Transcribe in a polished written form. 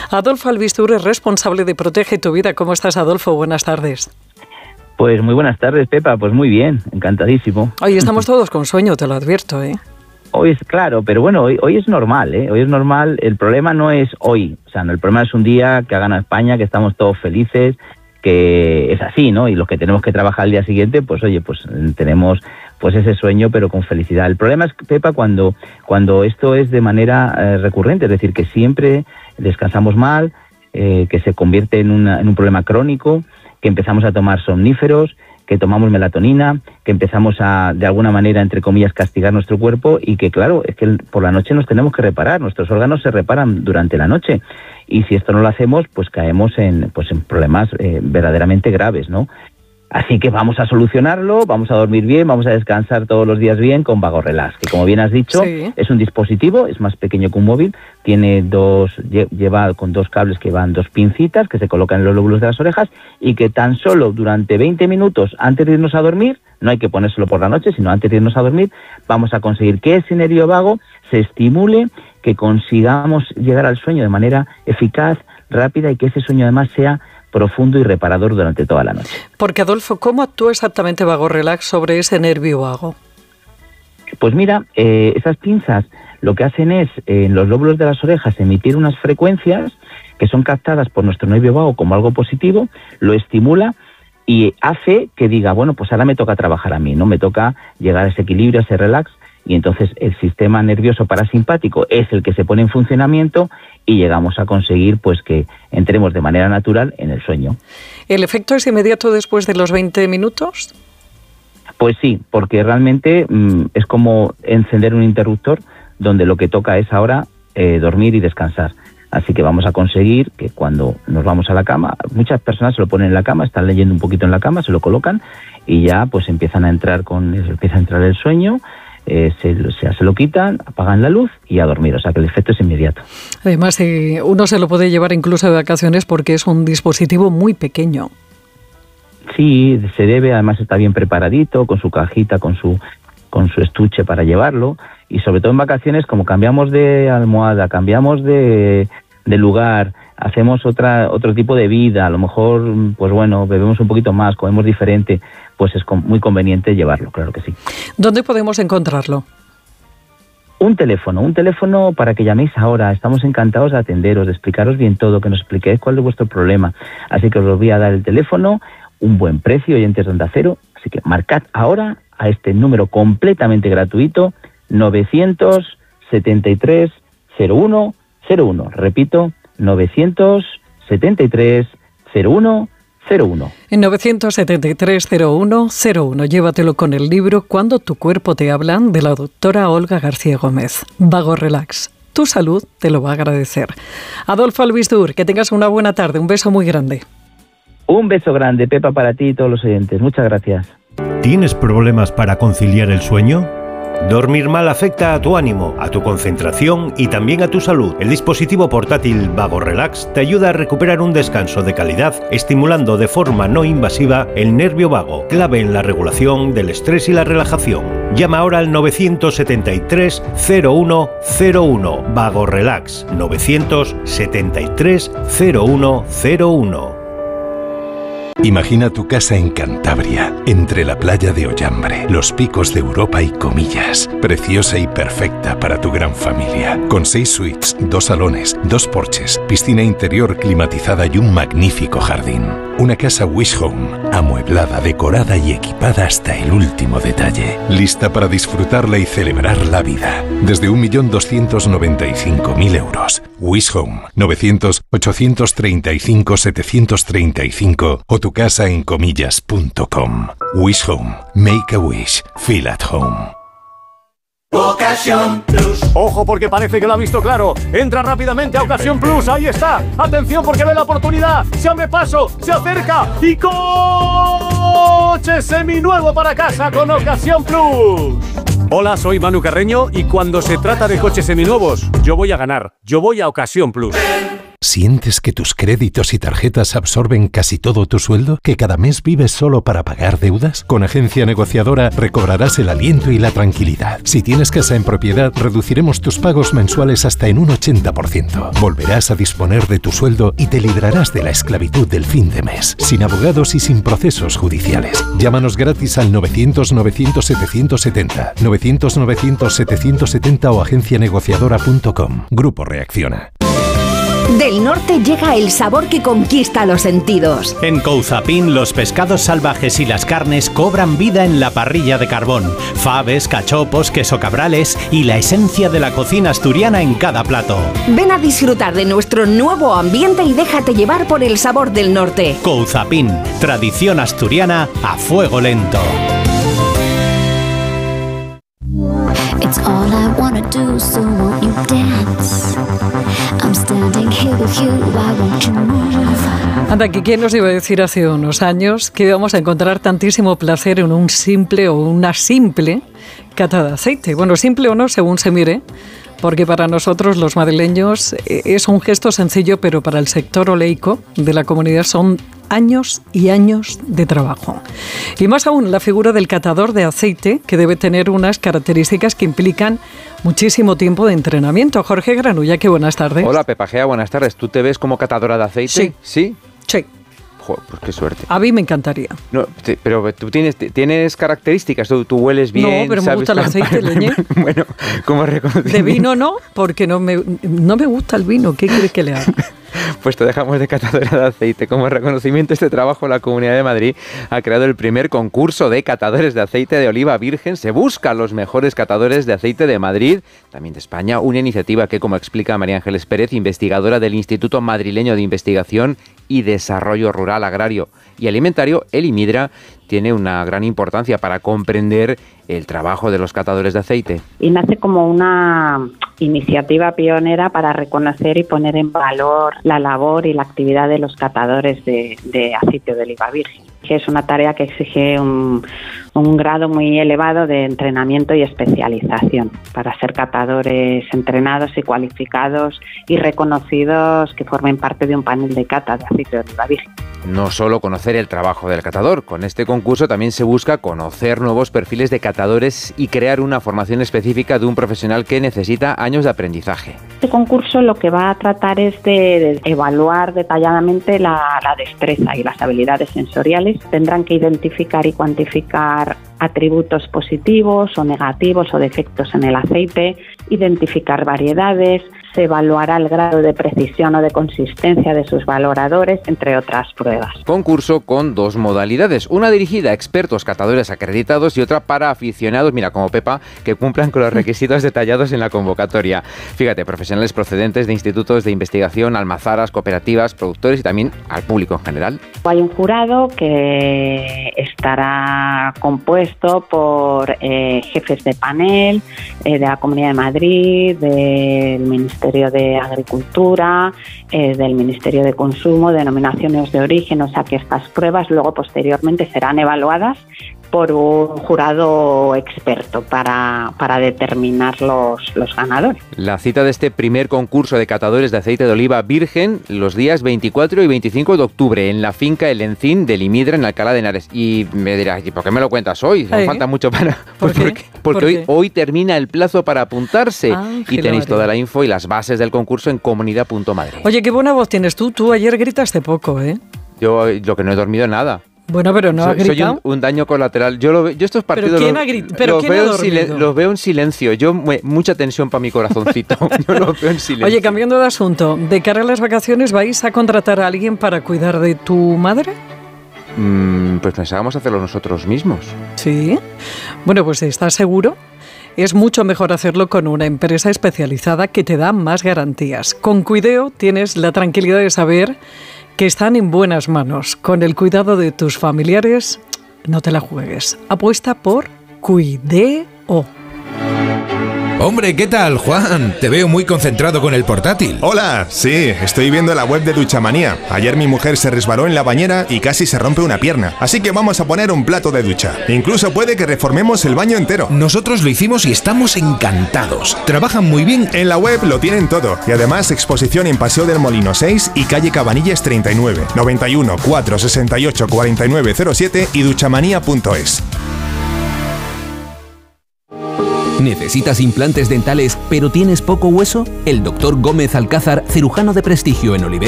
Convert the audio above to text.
Adolfo Albistur es responsable de Protege tu Vida. ¿Cómo estás, Adolfo? Buenas tardes. Pues muy buenas tardes, Pepa. Pues muy bien, encantadísimo. Hoy estamos todos con sueño, te lo advierto, ¿eh? Hoy es claro, pero bueno, hoy es normal, ¿eh? Hoy es normal. El problema no es hoy. O sea, no, el problema es un día que ha ganado España, que estamos todos felices, que es así, ¿no? Y los que tenemos que trabajar al día siguiente, pues oye, pues tenemos pues ese sueño, pero con felicidad. El problema es, Pepa, cuando esto es de manera recurrente, es decir, que siempre descansamos mal, que se convierte en un problema crónico, que empezamos a tomar somníferos, que tomamos melatonina, que empezamos a, de alguna manera, entre comillas, castigar nuestro cuerpo y que, claro, es que por la noche nos tenemos que reparar, nuestros órganos se reparan durante la noche y si esto no lo hacemos, pues caemos en problemas verdaderamente graves, ¿no? Así que vamos a solucionarlo, vamos a dormir bien, vamos a descansar todos los días bien con Vago Relax, que como bien has dicho, sí, es un dispositivo, es más pequeño que un móvil, lleva con dos cables que van dos pincitas que se colocan en los lóbulos de las orejas y que tan solo durante 20 minutos antes de irnos a dormir, no hay que ponérselo por la noche, sino antes de irnos a dormir, vamos a conseguir que ese nervio vago se estimule, que consigamos llegar al sueño de manera eficaz, rápida y que ese sueño además sea profundo y reparador durante toda la noche. Porque, Adolfo, ¿cómo actúa exactamente Vago Relax sobre ese nervio vago? Pues mira, esas pinzas lo que hacen es, en los lóbulos de las orejas, emitir unas frecuencias que son captadas por nuestro nervio vago como algo positivo, lo estimula y hace que diga, bueno, pues ahora me toca trabajar a mí, ¿no? Me toca llegar a ese equilibrio, a ese relax, y entonces el sistema nervioso parasimpático es el que se pone en funcionamiento y llegamos a conseguir pues que entremos de manera natural en el sueño. ¿El efecto es inmediato después de los 20 minutos? Pues sí, porque realmente es como encender un interruptor donde lo que toca es ahora dormir y descansar. Así que vamos a conseguir que cuando nos vamos a la cama, muchas personas se lo ponen en la cama, están leyendo un poquito en la cama, se lo colocan y ya pues empieza a entrar el sueño. Se lo quitan, apagan la luz y a dormir, o sea que el efecto es inmediato. Además, uno se lo puede llevar incluso de vacaciones porque es un dispositivo muy pequeño. Sí, se debe, además está bien preparadito, con su cajita, con su estuche para llevarlo, y sobre todo en vacaciones, como cambiamos de almohada, cambiamos de lugar, hacemos otro tipo de vida, a lo mejor, pues bueno, bebemos un poquito más, comemos diferente, pues es muy conveniente llevarlo, claro que sí. ¿Dónde podemos encontrarlo? Un teléfono para que llaméis ahora. Estamos encantados de atenderos, de explicaros bien todo, que nos expliquéis cuál es vuestro problema. Así que os voy a dar el teléfono, un buen precio, oyentes de Onda Cero. Así que marcad ahora a este número completamente gratuito, 973 01 01. Repito, 973 01 01. En 973-0101, llévatelo con el libro Cuando tu cuerpo te habla, de la doctora Olga García Gómez. Vago Relax. Tu salud te lo va a agradecer. Adolfo Albistur, que tengas una buena tarde. Un beso muy grande. Un beso grande, Pepa, para ti y todos los oyentes. Muchas gracias. ¿Tienes problemas para conciliar el sueño? Dormir mal afecta a tu ánimo, a tu concentración y también a tu salud. El dispositivo portátil Vago Relax te ayuda a recuperar un descanso de calidad, estimulando de forma no invasiva el nervio vago, clave en la regulación del estrés y la relajación. Llama ahora al 973 0101. Vago Relax, 973 0101. Imagina tu casa en Cantabria, entre la playa de Ollambre, los picos de Europa y Comillas. Preciosa y perfecta para tu gran familia. Con 6 suites, 2 salones, 2 porches, piscina interior climatizada y un magnífico jardín. Una casa Wish Home, amueblada, decorada y equipada hasta el último detalle. Lista para disfrutarla y celebrar la vida. Desde 1.295.000 euros. Wish Home, 900-835-735 o tu casa en comillas.com. Wish Home. Make a wish. Feel at home. Ocasión Plus. Ojo, porque parece que lo ha visto claro. Entra rápidamente a Ocasión Plus. Ahí está. Atención, porque ve la oportunidad. Se abre paso, se acerca y coche seminuevo para casa con Ocasión Plus. Hola, soy Manu Carreño y cuando se trata de coches seminuevos, yo voy a ganar. Yo voy a Ocasión Plus. ¿Sientes que tus créditos y tarjetas absorben casi todo tu sueldo? ¿Que cada mes vives solo para pagar deudas? Con Agencia Negociadora recobrarás el aliento y la tranquilidad. Si tienes casa en propiedad, reduciremos tus pagos mensuales hasta en un 80%. Volverás a disponer de tu sueldo y te librarás de la esclavitud del fin de mes, sin abogados y sin procesos judiciales. Llámanos gratis al 900-900-770, 900-900-770 o agencianegociadora.com. Grupo Reacciona. Del norte llega el sabor que conquista los sentidos. En Couzapin, los pescados salvajes y las carnes cobran vida en la parrilla de carbón. Faves, cachopos, queso cabrales y la esencia de la cocina asturiana en cada plato. Ven a disfrutar de nuestro nuevo ambiente y déjate llevar por el sabor del norte. Couzapin, tradición asturiana a fuego lento. It's all I wanna do, so won't you dance? I'm standing here with you, why won't you move? Anda, que quién nos iba a decir hace unos años que íbamos a encontrar tantísimo placer en un simple o una simple cata de aceite. Bueno, simple o no, según se mire, porque para nosotros los madrileños es un gesto sencillo, pero para el sector oleico de la comunidad son años y años de trabajo. Y más aún la figura del catador de aceite, que debe tener unas características que implican muchísimo tiempo de entrenamiento. Jorge Granulla, qué buenas tardes. Hola, Pepa Gea, buenas tardes. ¿Tú te ves como catadora de aceite? Sí. ¿Sí? Sí. Joder, pues qué suerte. A mí me encantaría. No, pero tú tienes características, tú hueles bien. No, pero me gusta el aceite, leñe. Bueno, ¿cómo reconocimiento? De vino no, porque no me gusta el vino. ¿Qué quieres que le haga? Pues te dejamos de catadora de aceite. Como reconocimiento a este trabajo, la Comunidad de Madrid ha creado el primer concurso de catadores de aceite de oliva virgen. Se buscan los mejores catadores de aceite de Madrid, también de España. Una iniciativa que, como explica María Ángeles Pérez, investigadora del Instituto Madrileño de Investigación y Desarrollo Rural, Agrario y Alimentario, el IMIDRA, tiene una gran importancia para comprender el trabajo de los catadores de aceite. Y nace como una iniciativa pionera para reconocer y poner en valor la labor y la actividad de los catadores de aceite de oliva virgen, que es una tarea que exige un grado muy elevado de entrenamiento y especialización para ser catadores entrenados y cualificados y reconocidos que formen parte de un panel de cata de aceite de oliva virgen. No solo conocer el trabajo del catador, con este concurso también se busca conocer nuevos perfiles de catadores y crear una formación específica de un profesional que necesita años de aprendizaje. Este concurso lo que va a tratar es de evaluar detalladamente la destreza y las habilidades sensoriales. Tendrán que identificar y cuantificar atributos positivos o negativos o defectos en el aceite, identificar variedades, se evaluará el grado de precisión o de consistencia de sus valoradores, entre otras pruebas. Concurso con dos modalidades, una dirigida a expertos catadores acreditados y otra para aficionados, mira, como Pepa, que cumplan con los requisitos detallados en la convocatoria. Fíjate, profesionales procedentes de institutos de investigación, almazaras, cooperativas, productores y también al público en general. Hay un jurado que estará compuesto por jefes de panel de la Comunidad de Madrid, del Ministerio de Agricultura, del Ministerio de Consumo, denominaciones de origen, o sea que estas pruebas luego posteriormente serán evaluadas por un jurado experto para determinar los ganadores. La cita de este primer concurso de catadores de aceite de oliva virgen los días 24 y 25 de octubre en la finca El Encín del IMIDRA en Alcalá de Henares. Y me dirás, ¿y por qué me lo cuentas hoy? No falta mucho para... Porque hoy termina el plazo para apuntarse y tenéis toda la info y las bases del concurso en comunidad.madrid. Oye, qué buena voz tienes tú. Tú ayer gritaste poco, ¿eh? Yo lo que no he dormido nada. Bueno, pero no ha gritado. Soy un daño colateral. Yo estos partidos los veo en silencio. Mucha tensión para mi corazoncito. Yo los veo en silencio. Oye, cambiando de asunto, ¿de cara a las vacaciones vais a contratar a alguien para cuidar de tu madre? Pues pensábamos hacerlo nosotros mismos. Sí. Bueno, pues ¿estás seguro? Es mucho mejor hacerlo con una empresa especializada que te da más garantías. Con Cuideo tienes la tranquilidad de saber que están en buenas manos. Con el cuidado de tus familiares, no te la juegues. Apuesta por Cuideo. Hombre, ¿qué tal, Juan? Te veo muy concentrado con el portátil. Hola, sí, estoy viendo la web de Duchamanía. Ayer mi mujer se resbaló en la bañera y casi se rompe una pierna. Así que vamos a poner un plato de ducha. Incluso puede que reformemos el baño entero. Nosotros lo hicimos y estamos encantados. Trabajan muy bien. En la web lo tienen todo. Y además exposición en Paseo del Molino 6 y calle Cabanillas 39, 91 468 4907 y duchamanía.es. ¿Necesitas implantes dentales pero tienes poco hueso? El Dr. Gómez Alcázar, cirujano de prestigio en Oliver